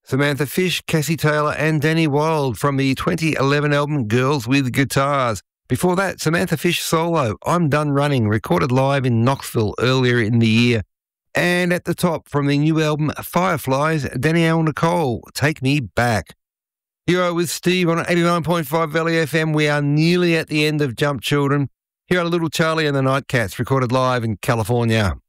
Samantha Fish, Cassie Taylor and Danny Wilde from the 2011 album Girls with Guitars. Before that, Samantha Fish solo, I'm Done Running, recorded live in Knoxville earlier in the year. And at the top from the new album Fireflies, Danielle Nicole, Take Me Back. Here with Steve on 89.5 Valley FM. We are nearly at the end of Jump Children. Here are Little Charlie and the Nightcats, recorded live in California.